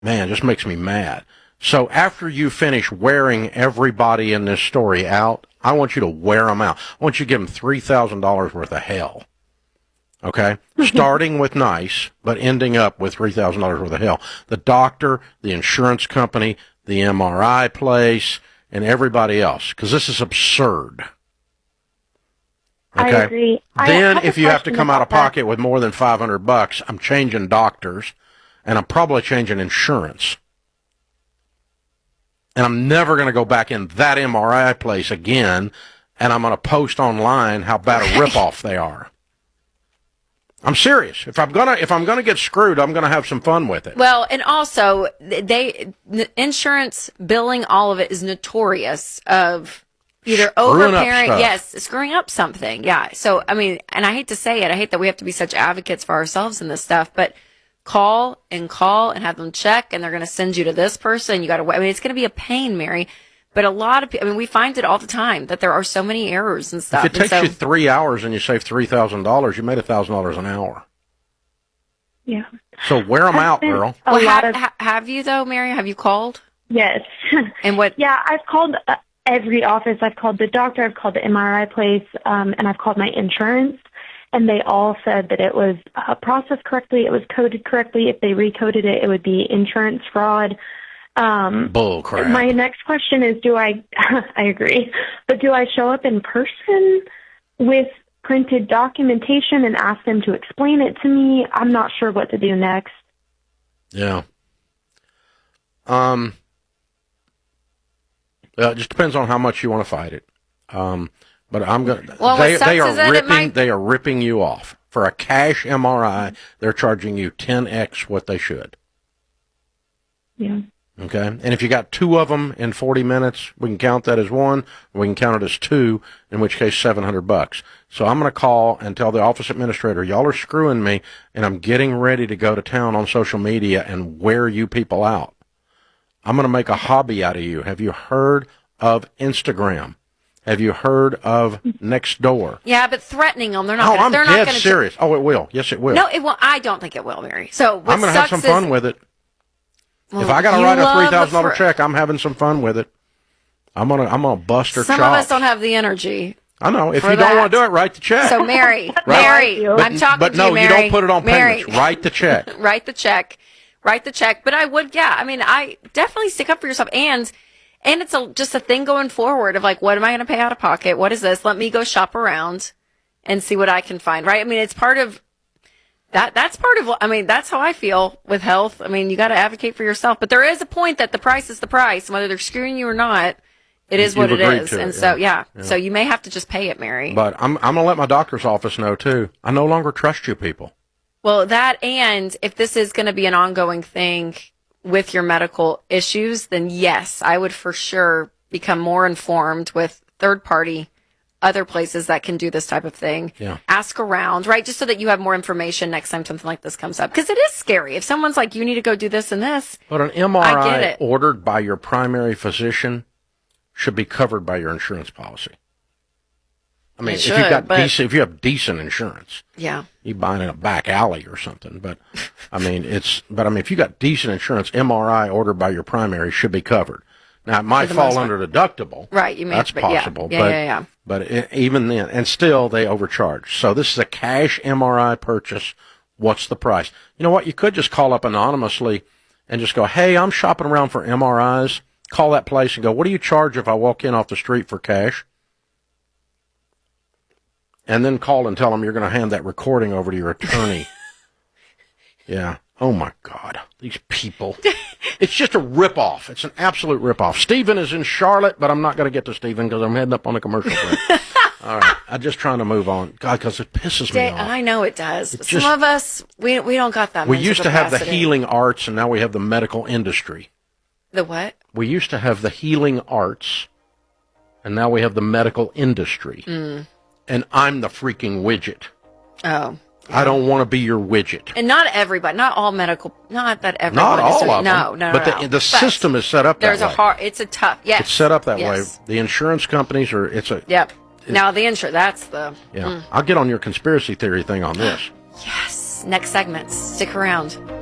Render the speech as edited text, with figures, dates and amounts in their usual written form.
Man, it just makes me mad. So after you finish wearing everybody in this story out, I want you to wear them out. I want you to give them $3,000 worth of hell. Okay? Starting with nice, but ending up with $3,000 worth of hell. The doctor, the insurance company, the MRI place, and everybody else. Because this is absurd. Okay? I agree. Then if you have to come out of pocket with more than $500, I'm changing doctors, and I'm probably changing insurance. And I'm never going to go back in that MRI place again, and I'm going to post online how bad a ripoff they are. I'm serious. If I'm gonna get screwed, I'm gonna have some fun with it. Well, and also insurance billing, all of it is notorious of either overpaying, screwing up something. Yeah. So I mean, and I hate to say it, I hate that we have to be such advocates for ourselves in this stuff, but call and have them check, and they're going to send you to this person. You got to wait. I mean, it's going to be a pain, Mary. But a lot of people, I mean, we find it all the time that there are so many errors and stuff. If it takes you 3 hours and you save $3,000, you made $1,000 an hour. Yeah. So wear them out, girl. Have you though, Mary? Have you called? Yes. And what? Yeah, I've called every office. I've called the doctor. I've called the MRI place, and I've called my insurance. And they all said that it was processed correctly. It was coded correctly. If they recoded it, it would be insurance fraud. Bull crap. My next question is, I agree, but do I show up in person with printed documentation and ask them to explain it to me? I'm not sure what to do next. Yeah. It just depends on how much you want to fight it. But I'm going to, they are ripping you off. For a cash MRI, they're charging you 10x what they should. Yeah. Okay, and if you got 2 of them in 40 minutes, we can count that as 1, or we can count it as 2, in which case $700. So I'm going to call and tell the office administrator, y'all are screwing me, and I'm getting ready to go to town on social media and wear you people out. I'm going to make a hobby out of you. Have you heard of Instagram? Have you heard of Nextdoor? Yeah, but threatening them, they're not. I'm dead serious. Oh, it will. Yes, it will. No, it will. I don't think it will, Mary. So I'm going to have some fun with it. Well, if I got to write a $3,000 check, I'm having some fun with it. I'm gonna bust her chops. Some of us don't have the energy. I know. If you don't want to do it, write the check. So, Mary, I'm talking to you, Mary. But no, you don't put it on payments. Write the check. Write the check. But I would, yeah. I mean, I definitely stick up for yourself, and it's just a thing going forward of like, what am I going to pay out of pocket? What is this? Let me go shop around and see what I can find. Right? I mean, it's part of. That's part of, I mean, that's how I feel with health. I mean, you got to advocate for yourself, but there is a point that the price is the price, whether they're screwing you or not. It is what it is. And so, yeah. So you may have to just pay it, Mary. But I'm going to let my doctor's office know too. I no longer trust you people. Well, that, and if this is going to be an ongoing thing with your medical issues, then yes, I would for sure become more informed with third party other places that can do this type of thing. Yeah. Ask around, right? Just so that you have more information next time something like this comes up. Because it is scary. If someone's like, you need to go do this and this. But an MRI ordered by your primary physician should be covered by your insurance policy. I mean, if you have decent insurance. Yeah. You buy it in a back alley or something. But I mean, if you got decent insurance, MRI ordered by your primary should be covered. Now, it might fall under deductible. Right. That's possible. Yeah. But even then, and still, they overcharge. So this is a cash MRI purchase. What's the price? You know what? You could just call up anonymously and just go, hey, I'm shopping around for MRIs. Call that place and go, what do you charge if I walk in off the street for cash? And then call and tell them you're going to hand that recording over to your attorney. Yeah. Oh, my God. These people. It's just a ripoff. It's an absolute ripoff. Stephen is in Charlotte, but I'm not going to get to Stephen because I'm heading up on a commercial break. All right. I'm just trying to move on. God, because it pisses me off. I know it does. Some of us, we don't got that We used to have the healing arts, and now we have the medical industry. The what? We used to have the healing arts, and now we have the medical industry. And I'm the freaking widget. Oh. I don't want to be your widget. And not everybody, not all medical, not that everyone. Not all of them. No. But the system is set up that way. It's a tough, yes. It's set up that way. The insurance companies are, Yep. Now the insurance, that's the. Yeah. I'll get on your conspiracy theory thing on this. Yes. Next segment. Stick around.